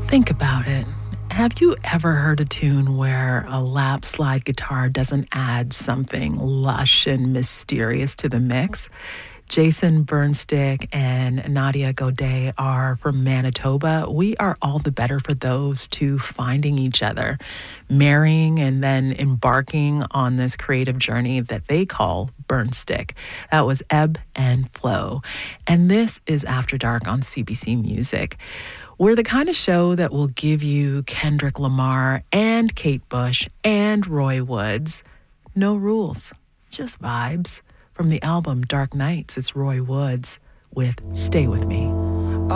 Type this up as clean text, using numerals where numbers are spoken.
Think about it. Have you ever heard a tune where a lap slide guitar doesn't add something lush and mysterious to the mix? Jason Burnstick and Nadia Godet are from Manitoba. We are all the better for those two finding each other, marrying, and then embarking on this creative journey that they call Burnstick. That was Ebb and Flow. And this is After Dark on CBC Music. We're the kind of show that will give you Kendrick Lamar and Kate Bush and Roy Woods. No rules, just vibes. From the album Dark Nights, it's Roy Woods with Stay With Me.